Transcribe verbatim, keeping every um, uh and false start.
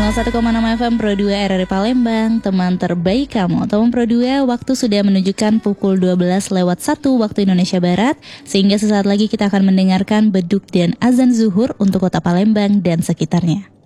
nol satu koma enam F M Pro dua R R I Palembang, teman terbaik kamu. Teman Pro dua, waktu sudah menunjukkan pukul dua belas lewat satu waktu Indonesia Barat, sehingga sesaat lagi kita akan mendengarkan beduk dan azan zuhur untuk kota Palembang dan sekitarnya.